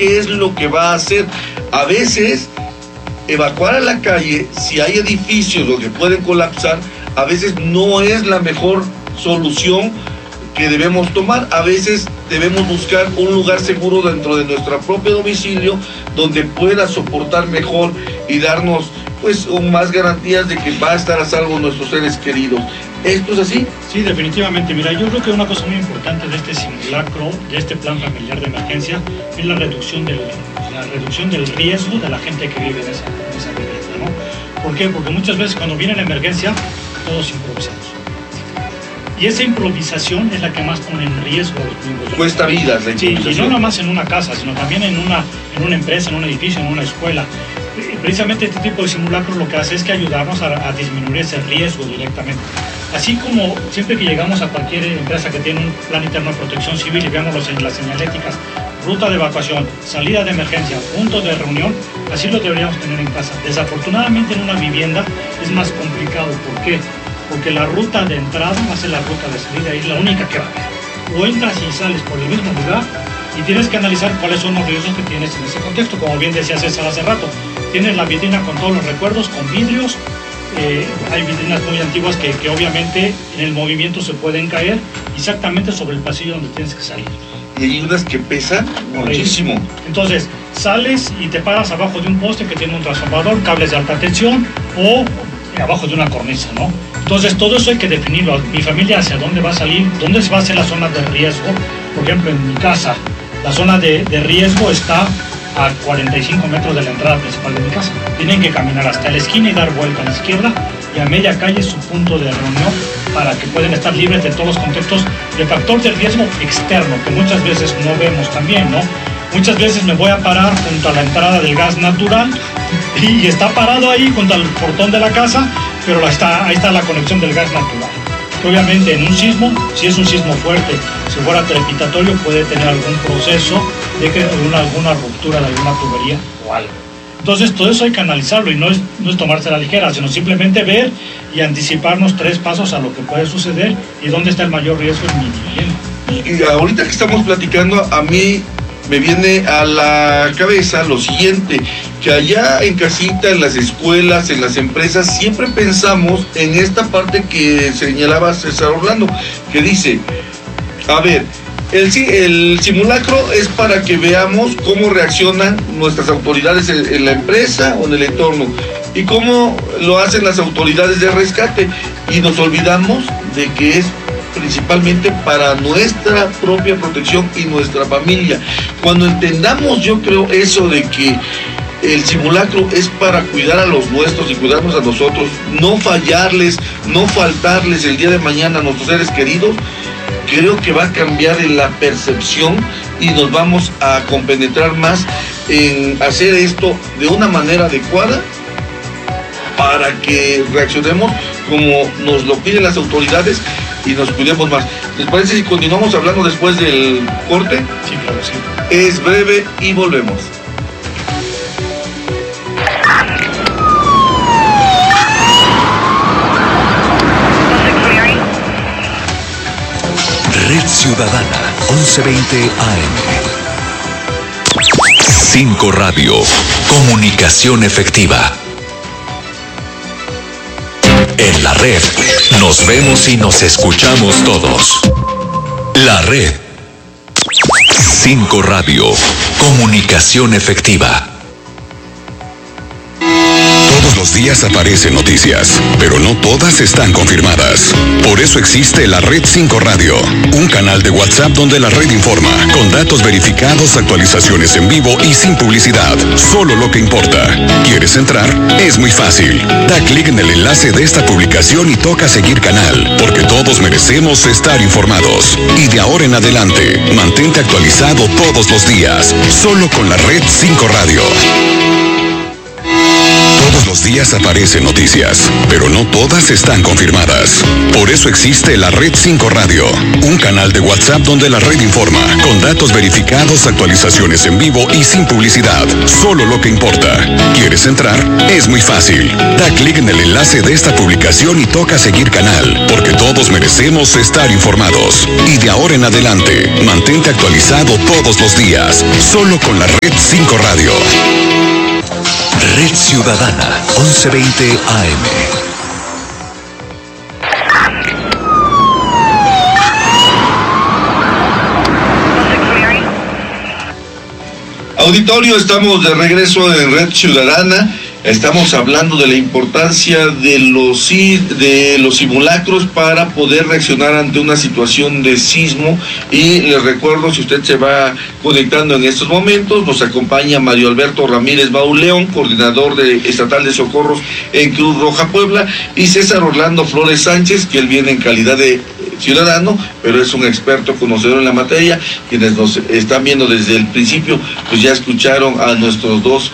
qué es lo que va a hacer. A veces, evacuar a la calle, si hay edificios donde pueden colapsar, a veces no es la mejor solución que debemos tomar. A veces debemos buscar un lugar seguro dentro de nuestro propio domicilio donde pueda soportar mejor y darnos pues más garantías de que va a estar a salvo nuestros seres queridos. ¿Esto es así? Sí, definitivamente. Mira, yo creo que una cosa muy importante de este simulacro, de este plan familiar de emergencia, es la reducción del riesgo de la gente que vive en esa vivienda, ¿no? ¿Por qué? Porque muchas veces cuando viene la emergencia, todos improvisamos. Y esa improvisación es la que más pone en riesgo a los miembros. Cuesta vidas la improvisación. Sí, y no nada más en una casa, sino también en una empresa, en un edificio, en una escuela. Precisamente este tipo de simulacros lo que hace es que ayudarnos a disminuir ese riesgo directamente. Así como siempre que llegamos a cualquier empresa que tiene un plan interno de protección civil y veamos las señaléticas, ruta de evacuación, salida de emergencia, punto de reunión, así lo deberíamos tener en casa. Desafortunadamente en una vivienda es más complicado. ¿Por qué? Porque la ruta de entrada va a ser la ruta de salida y es la única que va a haber. O entras y sales por el mismo lugar y tienes que analizar cuáles son los riesgos que tienes en ese contexto. Como bien decía César hace rato, tienes la vitrina con todos los recuerdos, con vidrios. Hay vitrinas muy antiguas que obviamente en el movimiento se pueden caer exactamente sobre el pasillo donde tienes que salir. Y hay unas que pesan muchísimo. Entonces, sales y te paras abajo de un poste que tiene un transformador, cables de alta tensión o abajo de una cornisa, ¿no? Entonces, todo eso hay que definirlo. Mi familia hacia dónde va a salir, dónde va a ser la zona de riesgo. Por ejemplo, en mi casa, la zona de riesgo está a 45 metros de la entrada principal de mi casa. Tienen que caminar hasta la esquina y dar vuelta a la izquierda, y a media calle es su punto de reunión para que puedan estar libres de todos los contextos de factor de riesgo externo, que muchas veces no vemos también, ¿no? Muchas veces me voy a parar junto a la entrada del gas natural y está parado ahí junto al portón de la casa, pero ahí está la conexión del gas natural. Obviamente en un sismo, si es un sismo fuerte, si fuera trepidatorio, puede tener algún proceso de alguna ruptura de alguna tubería o algo. Entonces todo eso hay que analizarlo y no es tomarse a la ligera, sino simplemente ver y anticiparnos 3 pasos a lo que puede suceder y dónde está el mayor riesgo en mi vivienda. Y ahorita que estamos platicando, a mí me viene a la cabeza lo siguiente, que allá en casita, en las escuelas, en las empresas, siempre pensamos en esta parte que señalaba César Orlando, que dice, a ver, el simulacro es para que veamos cómo reaccionan nuestras autoridades en la empresa o en el entorno y cómo lo hacen las autoridades de rescate, y nos olvidamos de que es principalmente para nuestra propia protección y nuestra familia. Cuando entendamos, yo creo, eso de que el simulacro es para cuidar a los nuestros y cuidarnos a nosotros, no fallarles, no faltarles el día de mañana a nuestros seres queridos, creo que va a cambiar en la percepción y nos vamos a compenetrar más en hacer esto de una manera adecuada para que reaccionemos como nos lo piden las autoridades y nos cuidemos más. ¿Les parece si continuamos hablando después del corte? Sí, claro, sí. Es breve y volvemos. Red Ciudadana, 1120 AM. 5 Radio, comunicación efectiva. En la red, nos vemos y nos escuchamos todos. La red. 5 Radio, comunicación efectiva. Todos los días aparecen noticias, pero no todas están confirmadas. Por eso existe la Red 5 Radio, un canal de WhatsApp donde la red informa, con datos verificados, actualizaciones en vivo y sin publicidad. Solo lo que importa. ¿Quieres entrar? Es muy fácil. Da clic en el enlace de esta publicación y toca seguir canal, porque todos merecemos estar informados. Y de ahora en adelante, mantente actualizado todos los días, solo con la Red 5 Radio. Todos los días aparecen noticias, pero no todas están confirmadas. Por eso existe la Red 5 Radio, un canal de WhatsApp donde la red informa, con datos verificados, actualizaciones en vivo y sin publicidad. Solo lo que importa. ¿Quieres entrar? Es muy fácil. Da clic en el enlace de esta publicación y toca seguir canal, porque todos merecemos estar informados. Y de ahora en adelante, mantente actualizado todos los días, solo con la Red 5 Radio. Red Ciudadana, 1120 AM. Auditorio, estamos de regreso en Red Ciudadana. Estamos hablando de la importancia de los simulacros para poder reaccionar ante una situación de sismo. Y les recuerdo, si usted se va conectando en estos momentos, nos acompaña Mario Alberto Ramírez Bauleón, coordinador estatal de socorros en Cruz Roja Puebla, y César Orlando Flores Sánchez, que él viene en calidad de ciudadano, pero es un experto conocedor en la materia. Quienes nos están viendo desde el principio, pues ya escucharon a nuestros dos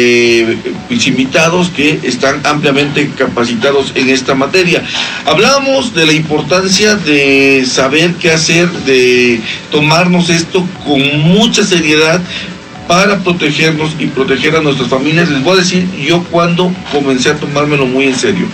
invitados que están ampliamente capacitados en esta materia. Hablábamos de la importancia de saber qué hacer, de tomarnos esto con mucha seriedad para protegernos y proteger a nuestras familias. Les voy a decir yo cuando comencé a tomármelo muy en serio.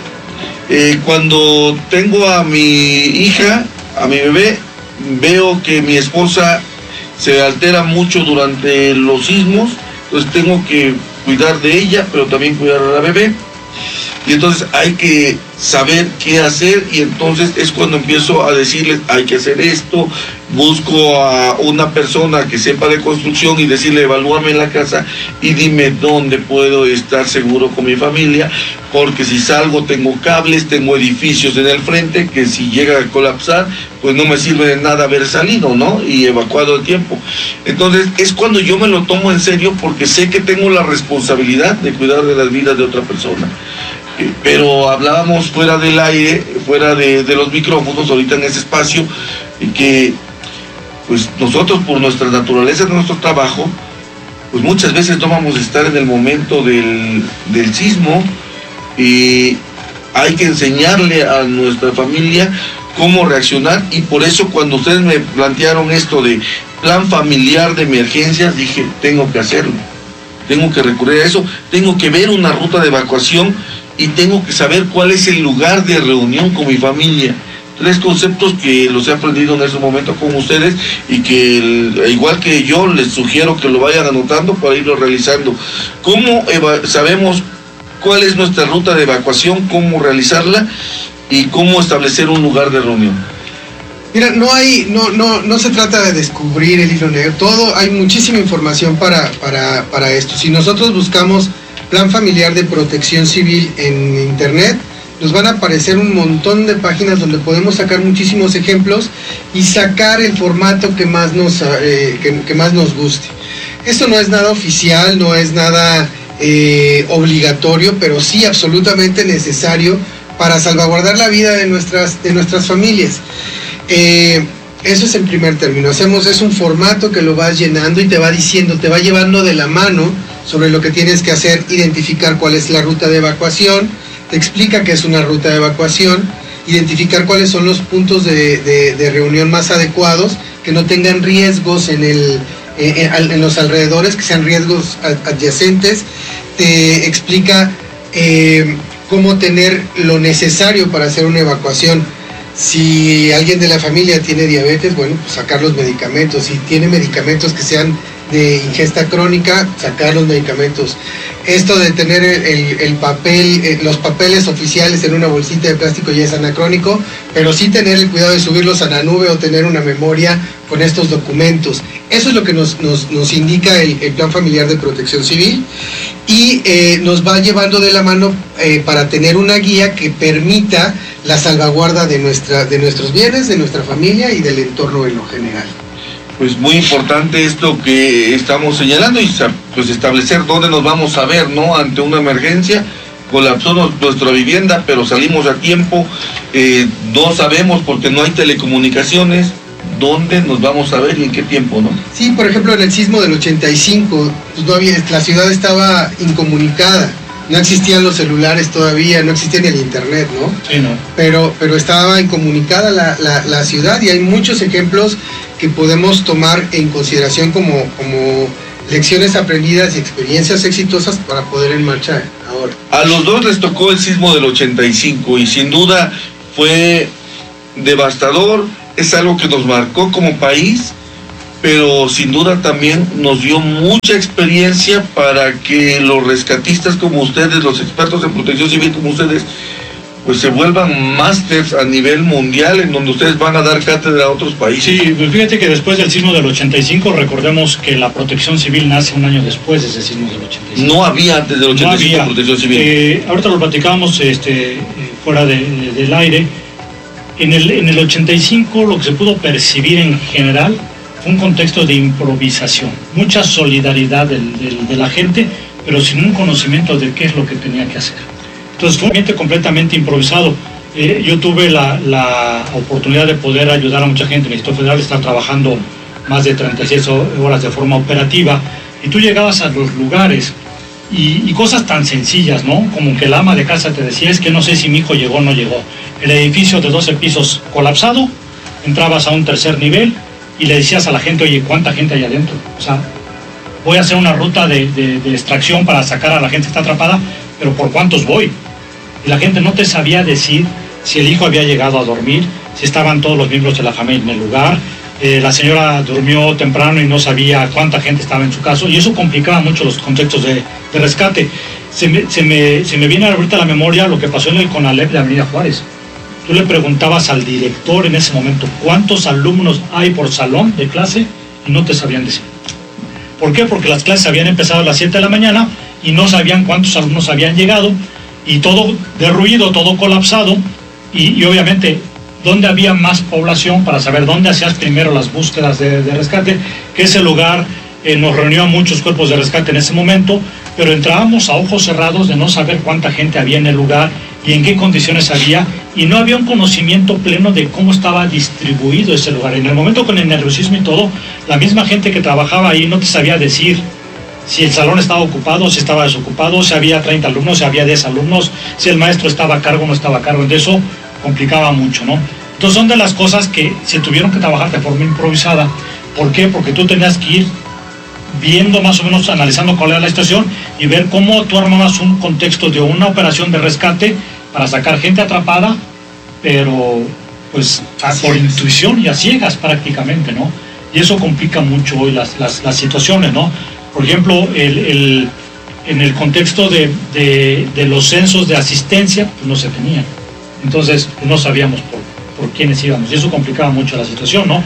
Cuando tengo a mi hija, a mi bebé, veo que mi esposa se altera mucho durante los sismos, entonces tengo que cuidar de ella, pero también cuidar a la bebé. Y entonces hay que saber qué hacer, y entonces es cuando empiezo a decirles, hay que hacer esto. Busco a una persona que sepa de construcción y decirle, evalúame en la casa y dime dónde puedo estar seguro con mi familia, porque si salgo tengo cables, tengo edificios en el frente que si llega a colapsar, pues no me sirve de nada haber salido, ¿no? Y evacuado a tiempo. Entonces es cuando yo me lo tomo en serio, porque sé que tengo la responsabilidad de cuidar de las vidas de otra persona. Pero hablábamos fuera del aire, fuera de los micrófonos, ahorita en este espacio, que pues nosotros, por nuestra naturaleza de nuestro trabajo, pues muchas veces no vamos a estar en el momento del sismo, y hay que enseñarle a nuestra familia cómo reaccionar. Y por eso cuando ustedes me plantearon esto de plan familiar de emergencias, dije, tengo que hacerlo, tengo que recurrir a eso, tengo que ver una ruta de evacuación y tengo que saber cuál es el lugar de reunión con mi familia. 3 conceptos que los he aprendido en ese momento con ustedes, y que igual que yo les sugiero que lo vayan anotando para irlo realizando. ¿Cómo sabemos cuál es nuestra ruta de evacuación, cómo realizarla y cómo establecer un lugar de reunión? Mira, no se trata de descubrir el hilo negro. Hay muchísima información para esto. Si nosotros buscamos Plan Familiar de Protección Civil en internet, nos van a aparecer un montón de páginas donde podemos sacar muchísimos ejemplos y sacar el formato que más nos guste. Esto no es nada oficial, no es nada obligatorio, pero sí absolutamente necesario para salvaguardar la vida de nuestras familias. Eso es en primer término. Es un formato que lo vas llenando y te va diciendo, te va llevando de la mano sobre lo que tienes que hacer, identificar cuál es la ruta de evacuación, te explica qué es una ruta de evacuación, identificar cuáles son los puntos de reunión más adecuados, que no tengan riesgos en los alrededores, que sean riesgos adyacentes. Te explica cómo tener lo necesario para hacer una evacuación. Si alguien de la familia tiene diabetes, bueno, pues sacar los medicamentos. Si tiene medicamentos que sean de ingesta crónica, sacar los medicamentos. Esto de tener el papel, los papeles oficiales en una bolsita de plástico ya es anacrónico, pero sí tener el cuidado de subirlos a la nube o tener una memoria con estos documentos. Eso es lo que nos indica el Plan Familiar de Protección Civil, y nos va llevando de la mano para tener una guía que permita la salvaguarda de nuestros bienes, de nuestra familia y del entorno en lo general. Pues muy importante esto que estamos señalando, y pues establecer dónde nos vamos a ver, ¿no? Ante una emergencia. Colapsó nuestra vivienda, pero salimos a tiempo. No sabemos, porque no hay telecomunicaciones, dónde nos vamos a ver y en qué tiempo, ¿no? Sí, por ejemplo, en el sismo del 85, pues la ciudad estaba incomunicada. no existían los celulares todavía, no existía ni el internet, ¿no? Sí, no. Pero estaba incomunicada la ciudad, y hay muchos ejemplos que podemos tomar en consideración como lecciones aprendidas y experiencias exitosas para poder en marcha ahora. A los dos les tocó el sismo del 85 y sin duda fue devastador, es algo que nos marcó como país, pero sin duda también nos dio mucha experiencia para que los rescatistas como ustedes, los expertos en protección civil como ustedes, pues se vuelvan másters a nivel mundial, en donde ustedes van a dar cátedra a otros países. Sí, pues fíjate que después del sismo del 85, recordemos que la protección civil nace un año después de ese sismo del 85. No había antes del 85 no había. Protección civil. Ahorita lo platicábamos fuera del aire. En el 85 lo que se pudo percibir en general fue un contexto de improvisación, mucha solidaridad de la gente, pero sin un conocimiento de qué es lo que tenía que hacer. Entonces fue un ambiente completamente improvisado. Yo tuve la oportunidad de poder ayudar a mucha gente. El Instituto Federal está trabajando más de 36 horas de forma operativa, y tú llegabas a los lugares y cosas tan sencillas, ¿no? Como que el ama de casa te decía, es que no sé si mi hijo llegó o no llegó. El edificio de 12 pisos colapsado, entrabas a un tercer nivel y le decías a la gente, oye, ¿cuánta gente hay adentro? O sea, voy a hacer una ruta de extracción para sacar a la gente que está atrapada, pero ¿por cuántos voy? Y la gente no te sabía decir si el hijo había llegado a dormir, si estaban todos los miembros de la familia en el lugar. La señora durmió temprano y no sabía cuánta gente estaba en su caso, y eso complicaba mucho los contextos de rescate. Se me viene ahorita a la memoria lo que pasó en el CONALEP de Avenida Juárez. Tú le preguntabas al director en ese momento cuántos alumnos hay por salón de clase y no te sabían decir. ¿Por qué? Porque las clases habían empezado a las 7 de la mañana y no sabían cuántos alumnos habían llegado, y todo derruido, todo colapsado, y obviamente dónde había más población para saber dónde hacías primero las búsquedas de rescate, que ese lugar nos reunió a muchos cuerpos de rescate en ese momento, pero entrábamos a ojos cerrados de no saber cuánta gente había en el lugar y en qué condiciones había, y no había un conocimiento pleno de cómo estaba distribuido ese lugar. En el momento, con el nerviosismo y todo, la misma gente que trabajaba ahí no te sabía decir si el salón estaba ocupado, si estaba desocupado, si había 30 alumnos, si había 10 alumnos, si el maestro estaba a cargo o no estaba a cargo. De eso complicaba mucho, ¿no? Entonces son de las cosas que se tuvieron que trabajar de forma improvisada. ¿Por qué? Porque tú tenías que ir viendo más o menos, analizando cuál era la situación y ver cómo tú armabas un contexto de una operación de rescate para sacar gente atrapada, pero pues por intuición y a ciegas prácticamente, ¿no? Y eso complica mucho hoy las situaciones, ¿no? Por ejemplo, en el contexto de los censos de asistencia, pues no se tenían. Entonces no sabíamos por quiénes íbamos, y eso complicaba mucho la situación, ¿no?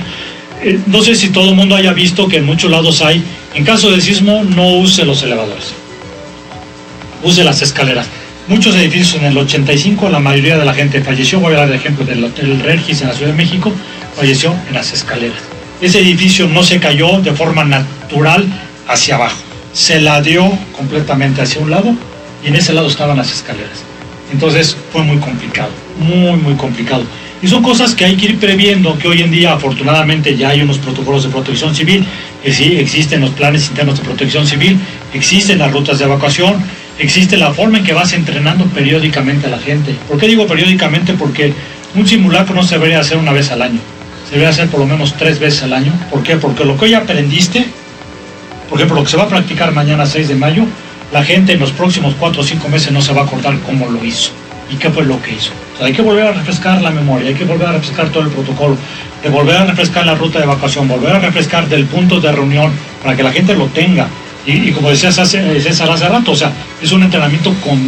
No sé si todo el mundo haya visto que en muchos lados hay, en caso de sismo, no use los elevadores, use las escaleras. Muchos edificios en el 85, la mayoría de la gente falleció. Voy a dar el ejemplo del Hotel Regis en la Ciudad de México, falleció en las escaleras. Ese edificio no se cayó de forma natural hacia abajo, se ladeó completamente hacia un lado, y en ese lado estaban las escaleras. Entonces fue muy complicado, muy complicado. Y son cosas que hay que ir previendo, que hoy en día afortunadamente ya hay unos protocolos de protección civil, que sí, existen los planes internos de protección civil, existen las rutas de evacuación, existe la forma en que vas entrenando periódicamente a la gente. ¿Por qué digo periódicamente? Porque un simulacro no se debería hacer una vez al año, se debería hacer por lo menos 3 veces al año. ¿Por qué? Porque lo que hoy aprendiste, por ejemplo, lo que se va a practicar mañana 6 de mayo, la gente en los próximos 4 o 5 meses no se va a acordar cómo lo hizo y qué fue lo que hizo. O sea, hay que volver a refrescar la memoria, hay que volver a refrescar todo el protocolo, de volver a refrescar la ruta de evacuación, volver a refrescar del punto de reunión para que la gente lo tenga. Y como decías César hace rato, o sea, es un entrenamiento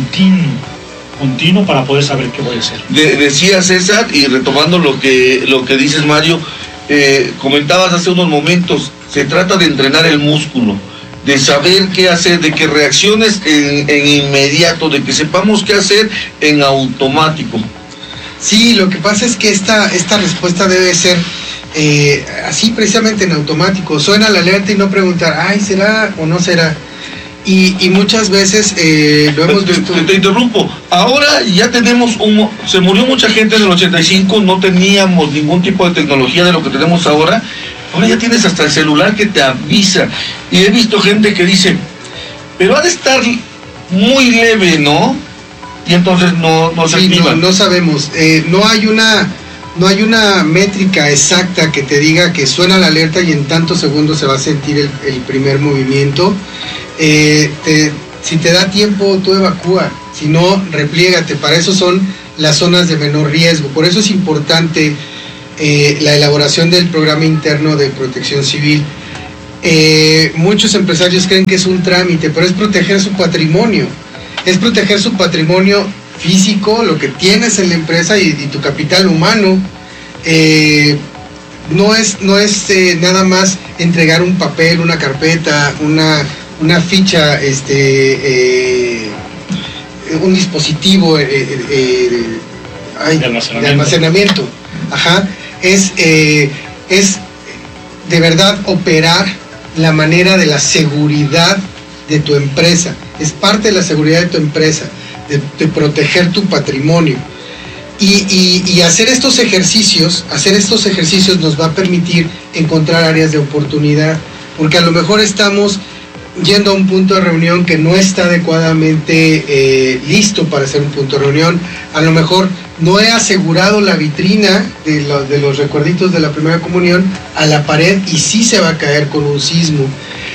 continuo para poder saber qué voy a hacer. Decía César, y retomando lo que dices, Mario, comentabas hace unos momentos, se trata de entrenar el músculo, de saber qué hacer, de que reacciones en inmediato, de que sepamos qué hacer en automático. Sí, lo que pasa es que esta respuesta debe ser así, precisamente en automático. Suena la alerta y no preguntar, ay, ¿será o no será? Y muchas veces lo hemos visto. Te interrumpo. Ahora ya tenemos se murió mucha gente en el 85, no teníamos ningún tipo de tecnología de lo que tenemos ahora. Ahora ya tienes hasta el celular que te avisa. Y he visto gente que dice, pero ha de estar muy leve, ¿no? Y entonces no se activa. No sabemos. No hay una métrica exacta que te diga que suena la alerta y en tantos segundos se va a sentir el primer movimiento. Si te da tiempo, tú evacúa. Si no, repliégate. Para eso son las zonas de menor riesgo. Por eso es importante la elaboración del programa interno de protección civil. Muchos empresarios creen que es un trámite, pero es proteger su patrimonio. Es proteger su patrimonio físico, lo que tienes en la empresa y tu capital humano. No es nada más entregar un papel, una carpeta, una ficha, un dispositivo de almacenamiento. Ajá. Es de verdad operar la manera de la seguridad de tu empresa. Es parte de la seguridad de tu empresa, de proteger tu patrimonio. Y hacer estos ejercicios nos va a permitir encontrar áreas de oportunidad, porque a lo mejor estamos yendo a un punto de reunión que no está adecuadamente listo para ser un punto de reunión. A lo mejor no he asegurado la vitrina de los recuerditos de la primera comunión a la pared y sí se va a caer con un sismo.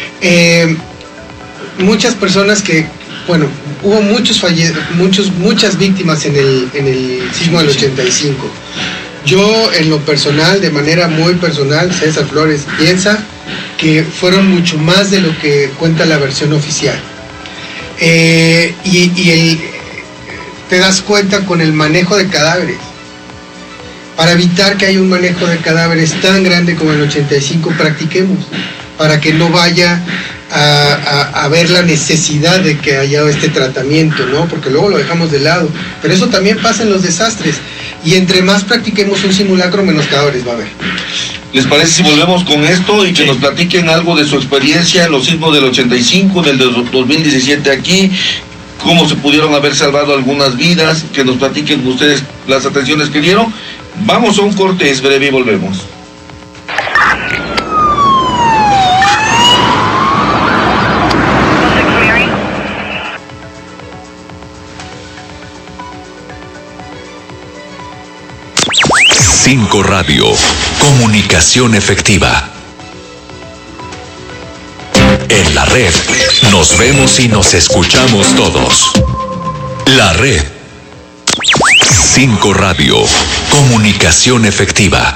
Muchas personas hubo muchas víctimas en el sismo del 85. Yo, en lo personal, de manera muy personal, César Flores piensa que fueron mucho más de lo que cuenta la versión oficial. Te das cuenta con el manejo de cadáveres. Para evitar que haya un manejo de cadáveres tan grande como el 85, practiquemos, para que no vaya a ver la necesidad de que haya este tratamiento, ¿no? Porque luego lo dejamos de lado. Pero eso también pasa en los desastres. Y entre más practiquemos un simulacro, menos cadáveres va a haber. ¿Les parece si volvemos con esto y que nos platiquen algo de su experiencia en los sismos del 85, del 2017 aquí? ¿Cómo se pudieron haber salvado algunas vidas? Que nos platiquen ustedes las atenciones que dieron. Vamos a un corte, es breve y volvemos. Cinco Radio, comunicación efectiva. En la red, nos vemos y nos escuchamos todos. La red. 5 Radio, comunicación efectiva.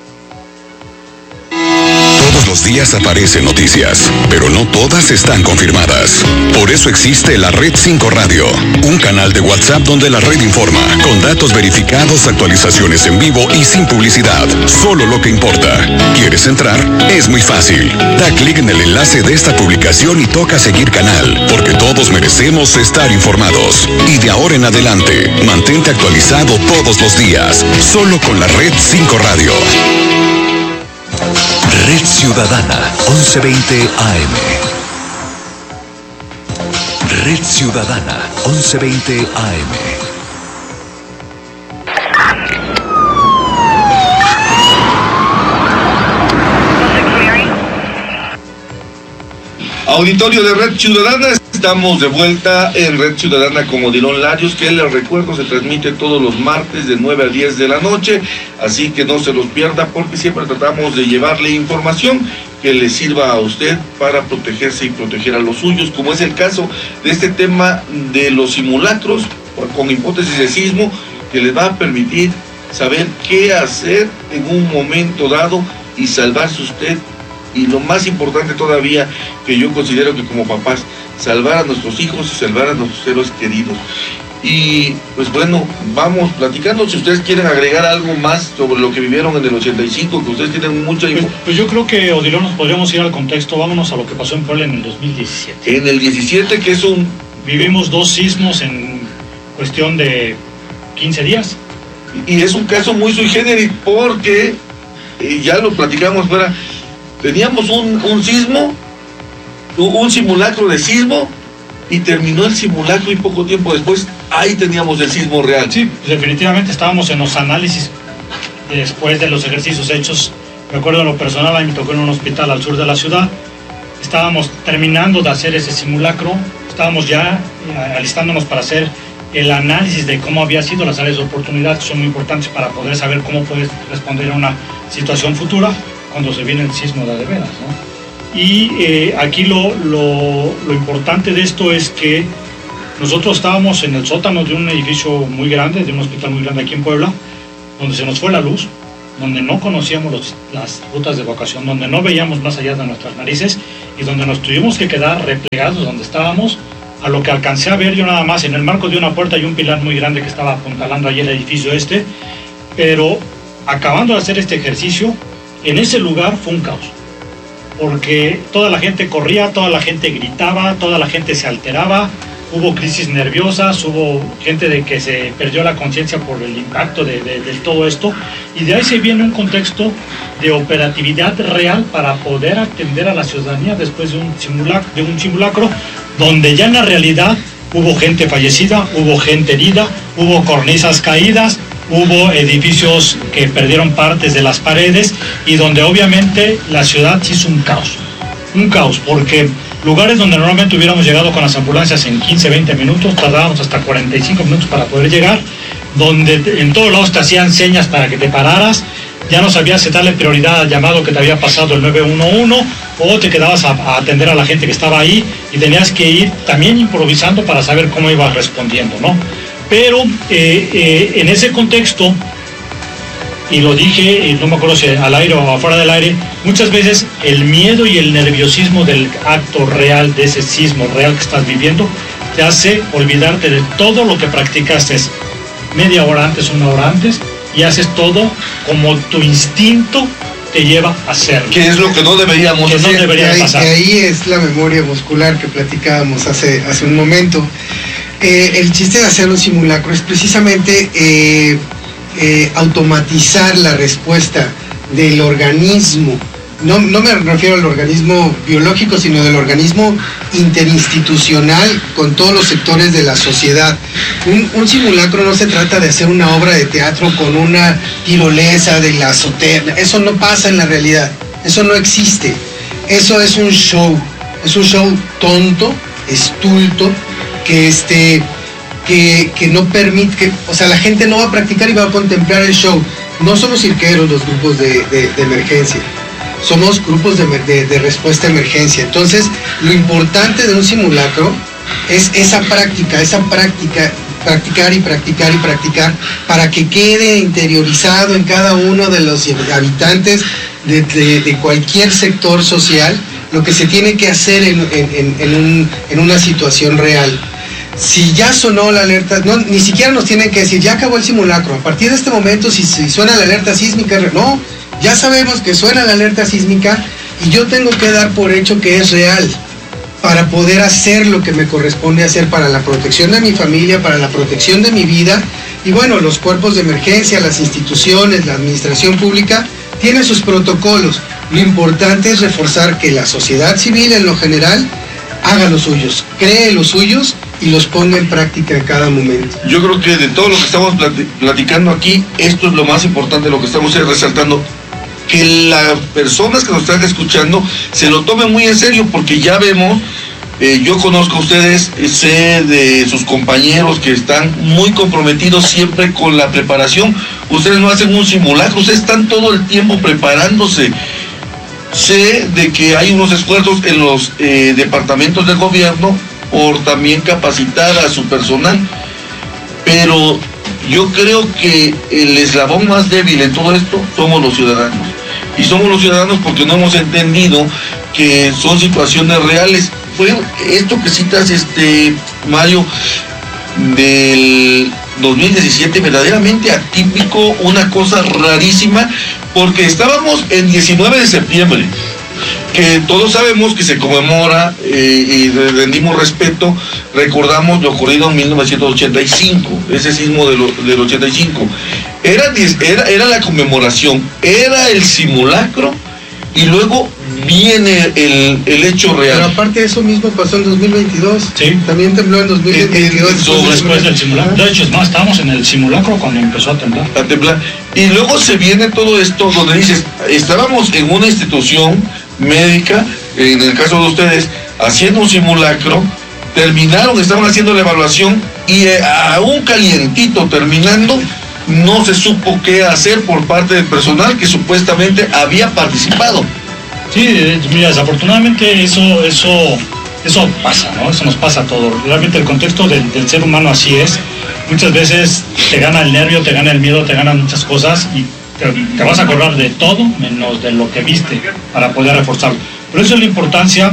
Todos los días aparecen noticias, pero no todas están confirmadas. Por eso existe la Red 5 Radio, un canal de WhatsApp donde la red informa, con datos verificados, actualizaciones en vivo y sin publicidad. Solo lo que importa. ¿Quieres entrar? Es muy fácil. Da clic en el enlace de esta publicación y toca seguir canal, porque todos merecemos estar informados. Y de ahora en adelante, mantente actualizado todos los días, solo con la Red 5 Radio. Red Ciudadana, 1120 AM. Red Ciudadana, 1120 AM. Auditorio de Red Ciudadana, estamos de vuelta en Red Ciudadana con Odilon Larios, que les recuerdo se transmite todos los martes de 9 a 10 de la noche, así que no se los pierda porque siempre tratamos de llevarle información que le sirva a usted para protegerse y proteger a los suyos, como es el caso de este tema de los simulacros con hipótesis de sismo, que les va a permitir saber qué hacer en un momento dado y salvarse usted. Y lo más importante todavía, que yo considero que como papás, salvar a nuestros hijos y salvar a nuestros seres queridos. Y pues bueno, vamos platicando. Si ustedes quieren agregar algo más sobre lo que vivieron en el 85, que ustedes tienen mucha información. Pues yo creo que, Odilon, nos podríamos ir al contexto. Vámonos a lo que pasó en Puebla en el 2017. En el 17, que es Vivimos 2 sismos en cuestión de 15 días. Y es un caso muy sui generis porque, ya lo platicamos fuera, teníamos un sismo, un simulacro de sismo, y terminó el simulacro y poco tiempo después, ahí teníamos el sismo real. Sí, definitivamente estábamos en los análisis después de los ejercicios hechos. Me acuerdo en lo personal, a mí me tocó en un hospital al sur de la ciudad. Estábamos terminando de hacer ese simulacro, estábamos ya alistándonos para hacer el análisis de cómo había sido las áreas de oportunidad, que son muy importantes para poder saber cómo puedes responder a una situación futura cuando se viene el sismo de veras, ¿no? Y aquí lo importante de esto es que nosotros estábamos en el sótano de un edificio muy grande, de un hospital muy grande aquí en Puebla, donde se nos fue la luz, donde no conocíamos las rutas de evacuación, donde no veíamos más allá de nuestras narices y donde nos tuvimos que quedar replegados donde estábamos. A lo que alcancé a ver yo nada más, en el marco de una puerta y un pilar muy grande que estaba apuntalando allí el edificio pero acabando de hacer este ejercicio, en ese lugar fue un caos, porque toda la gente corría, toda la gente gritaba, toda la gente se alteraba, hubo crisis nerviosas, hubo gente de que se perdió la conciencia por el impacto de todo esto, y de ahí se viene un contexto de operatividad real para poder atender a la ciudadanía después de un simulacro, donde ya en la realidad hubo gente fallecida, hubo gente herida, hubo cornisas caídas, hubo edificios que perdieron partes de las paredes y donde obviamente la ciudad se hizo un caos, porque lugares donde normalmente hubiéramos llegado con las ambulancias en 15, 20 minutos, tardábamos hasta 45 minutos para poder llegar, donde en todos lados te hacían señas para que te pararas, ya no sabías si darle prioridad al llamado que te había pasado el 911 o te quedabas a atender a la gente que estaba ahí y tenías que ir también improvisando para saber cómo ibas respondiendo, ¿no? Pero en ese contexto, y lo dije, no me acuerdo si al aire o afuera del aire, muchas veces el miedo y el nerviosismo del acto real, de ese sismo real que estás viviendo, te hace olvidarte de todo lo que practicaste media hora antes, una hora antes, y haces todo como tu instinto te lleva a hacerlo. Que es lo que no deberíamos hacer. No debería pasar. Ahí es la memoria muscular que platicábamos hace un momento. El chiste de hacer un simulacro es precisamente automatizar la respuesta del organismo. No me refiero al organismo biológico, sino del organismo interinstitucional con todos los sectores de la sociedad. Un simulacro no se trata de hacer una obra de teatro con una tirolesa de la azotea. Eso no pasa en la realidad, eso no existe. Eso es un show tonto, estulto, que no permite, o sea, la gente no va a practicar y va a contemplar el show. No somos cirqueros los grupos de emergencia. Somos grupos de respuesta a emergencia. Entonces, lo importante de un simulacro es esa práctica, practicar y practicar para que quede interiorizado en cada uno de los habitantes de cualquier sector social lo que se tiene que hacer en una situación real. Si ya sonó la alerta, ni siquiera nos tienen que decir, ya acabó el simulacro, a partir de este momento si suena la alerta sísmica, no. Ya sabemos que suena la alerta sísmica y yo tengo que dar por hecho que es real para poder hacer lo que me corresponde hacer para la protección de mi familia, para la protección de mi vida. Y bueno, los cuerpos de emergencia, las instituciones, la administración pública tienen sus protocolos. Lo importante es reforzar que la sociedad civil en lo general haga los suyos, cree los suyos y los ponga en práctica en cada momento. Yo creo que de todo lo que estamos platicando aquí, esto es lo más importante, lo que estamos resaltando. Que las personas que nos están escuchando se lo tomen muy en serio, porque ya vemos, yo conozco a ustedes, sé de sus compañeros que están muy comprometidos siempre con la preparación. Ustedes no hacen un simulacro, ustedes están todo el tiempo preparándose. Sé de que hay unos esfuerzos en los departamentos del gobierno por también capacitar a su personal, pero yo creo que el eslabón más débil en todo esto somos los ciudadanos. Y somos los ciudadanos porque no hemos entendido que son situaciones reales. Fue esto que citas, Mario, del 2017, verdaderamente atípico, una cosa rarísima, porque estábamos en 19 de septiembre, que todos sabemos que se conmemora y rendimos respeto, recordamos lo ocurrido en 1985, ese sismo del 85. Era la conmemoración, era el simulacro y luego viene el hecho real. Pero aparte de eso mismo pasó en 2022. Sí. También tembló en 2022. Después del simulacro. De hecho, es más, estábamos en el simulacro cuando empezó a temblar. Y luego se viene todo esto donde dices, estábamos en una institución médica, en el caso de ustedes, haciendo un simulacro, estaban haciendo la evaluación y aún calientito terminando, no se supo qué hacer por parte del personal que supuestamente había participado. Sí, mira, desafortunadamente eso pasa, ¿no? Eso nos pasa a todos. Realmente el contexto del ser humano así es. Muchas veces te gana el nervio, te gana el miedo, te ganan muchas cosas y te vas a acordar de todo menos de lo que viste para poder reforzarlo. Por eso es la importancia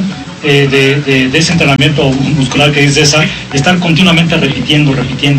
de ese entrenamiento muscular que dice César, de estar continuamente repitiendo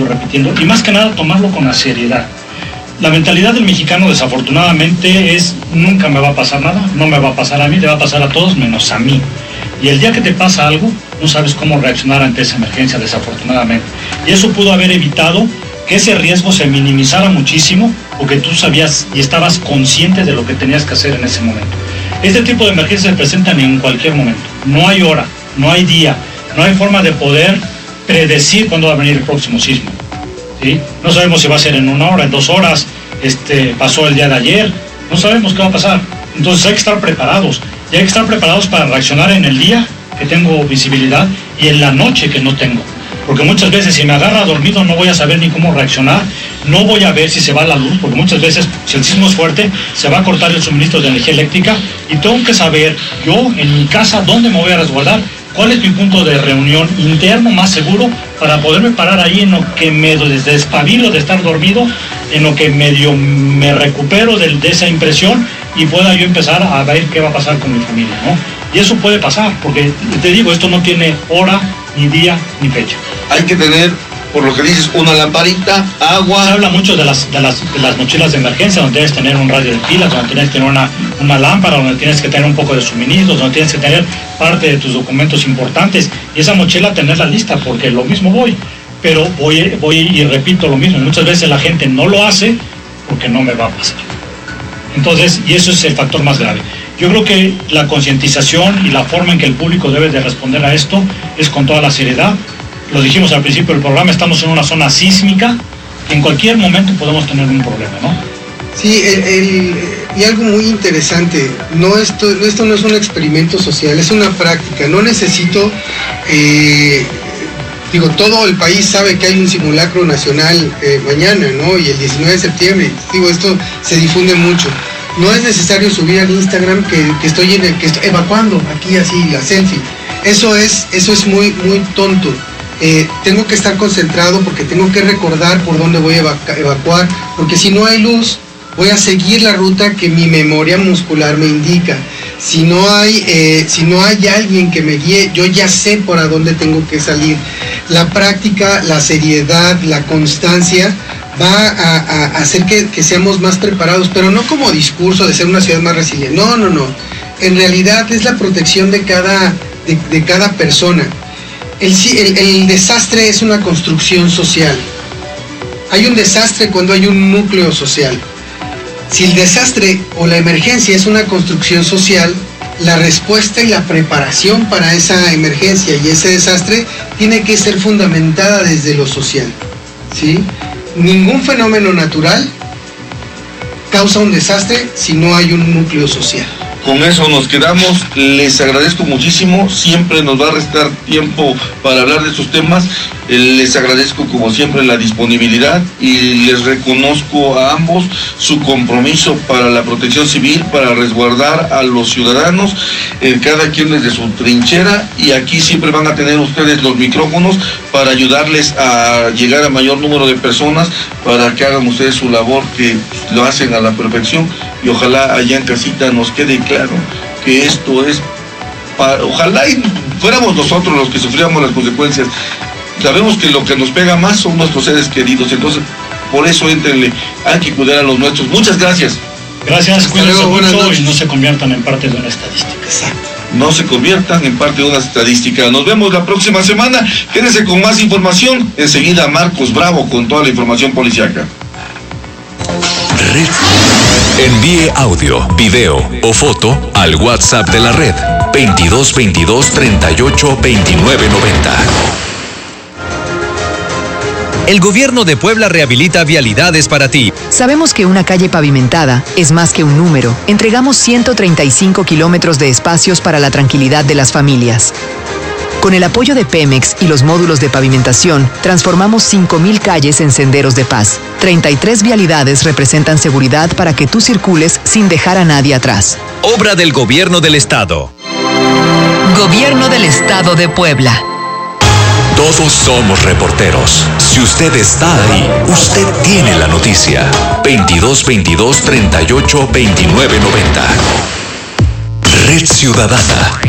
y más que nada tomarlo con la seriedad. La mentalidad del mexicano desafortunadamente es nunca me va a pasar nada, no me va a pasar a mí, le va a pasar a todos menos a mí. Y el día que te pasa algo, no sabes cómo reaccionar ante esa emergencia, desafortunadamente. Y eso pudo haber evitado que ese riesgo se minimizara muchísimo, porque tú sabías y estabas consciente de lo que tenías que hacer en ese momento. Este tipo de emergencias se presentan en cualquier momento. No hay hora, no hay día, no hay forma de poder predecir cuándo va a venir el próximo sismo. ¿Sí? No sabemos si va a ser en 1 hora, en 2 horas, pasó el día de ayer, no sabemos qué va a pasar. Entonces hay que estar preparados. Y hay que estar preparados para reaccionar en el día que tengo visibilidad y en la noche que no tengo. Porque muchas veces si me agarra dormido no voy a saber ni cómo reaccionar, no voy a ver si se va la luz, porque muchas veces si el sismo es fuerte se va a cortar el suministro de energía eléctrica y tengo que saber yo en mi casa dónde me voy a resguardar, cuál es mi punto de reunión interno más seguro para poderme parar ahí en lo que me despabilo de estar dormido, en lo que medio me recupero de esa impresión y pueda yo empezar a ver qué va a pasar con mi familia, ¿no? Y eso puede pasar, porque te digo, esto no tiene hora, ni día, ni fecha. Hay que tener, por lo que dices, una lamparita, agua. Se habla mucho de las mochilas de emergencia, donde tienes que tener un radio de pilas, donde tienes que tener una lámpara, donde tienes que tener un poco de suministros, donde tienes que tener parte de tus documentos importantes, y esa mochila tenerla lista, porque lo mismo voy. Pero voy y repito lo mismo, muchas veces la gente no lo hace porque no me va a pasar. Entonces, y eso es el factor más grave. Yo creo que la concientización y la forma en que el público debe de responder a esto es con toda la seriedad. Lo dijimos al principio del programa, estamos en una zona sísmica, en cualquier momento podemos tener un problema, ¿no? Sí, y algo muy interesante, esto no es un experimento social, es una práctica, no necesito, todo el país sabe que hay un simulacro nacional mañana, ¿no? Y el 19 de septiembre, esto se difunde mucho. No es necesario subir al Instagram que estoy evacuando, aquí así, la selfie. Eso es muy, muy tonto. Tengo que estar concentrado porque tengo que recordar por dónde voy a evacuar, porque si no hay luz, voy a seguir la ruta que mi memoria muscular me indica. Si no hay alguien que me guíe, yo ya sé por a dónde tengo que salir. La práctica, la seriedad, la constancia va a hacer que seamos más preparados, pero no como discurso de ser una ciudad más resiliente. No. En realidad es la protección de cada persona. El desastre es una construcción social. Hay un desastre cuando hay un núcleo social. Si el desastre o la emergencia es una construcción social, la respuesta y la preparación para esa emergencia y ese desastre tiene que ser fundamentada desde lo social, ¿sí? Ningún fenómeno natural causa un desastre si no hay un núcleo social. Con eso nos quedamos, les agradezco muchísimo, siempre nos va a restar tiempo para hablar de estos temas, les agradezco como siempre la disponibilidad y les reconozco a ambos su compromiso para la protección civil, para resguardar a los ciudadanos, cada quien desde su trinchera, y aquí siempre van a tener ustedes los micrófonos para ayudarles a llegar a mayor número de personas, para que hagan ustedes su labor, que lo hacen a la perfección, y ojalá allá en casita nos quede claro que esto es ojalá y fuéramos nosotros los que sufríamos las consecuencias. Sabemos que lo que nos pega más son nuestros seres queridos, entonces por eso éntrenle, hay que cuidar a los nuestros. Muchas gracias. Gracias, cuídense mucho y no se conviertan en parte de una estadística. Exacto. No se conviertan en parte de una estadística. Nos vemos la próxima semana. Quédense con más información. Enseguida Marcos Bravo con toda la información policíaca. Envíe audio, video o foto al WhatsApp de la red 2222 38 29 90. El gobierno de Puebla rehabilita vialidades para ti. Sabemos que una calle pavimentada es más que un número. Entregamos 135 kilómetros de espacios para la tranquilidad de las familias. Con el apoyo de Pemex y los módulos de pavimentación, transformamos 5,000 calles en senderos de paz. 33 vialidades representan seguridad para que tú circules sin dejar a nadie atrás. Obra del Gobierno del Estado. Gobierno del Estado de Puebla. Todos somos reporteros. Si usted está ahí, usted tiene la noticia. 2222 38 29 90. Red Ciudadana.